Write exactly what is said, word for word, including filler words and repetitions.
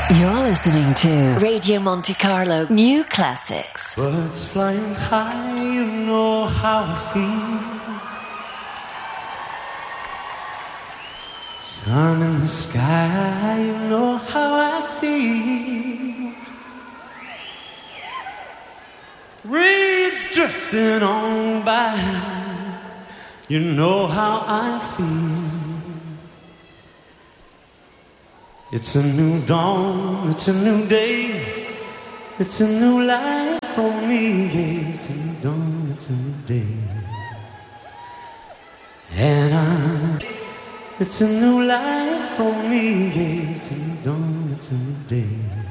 You're listening to Radio Monte Carlo New Classics. Birds flying high, you know how I feel. Sun in the sky, you know how I feel. Reeds drifting on by, you know how I feel. It's a new dawn, it's a new day, it's a new life for me. Yeah, it's a new dawn, it's a new day. And I, it's a new life for me. Yeah, it's a new dawn, it's a new day.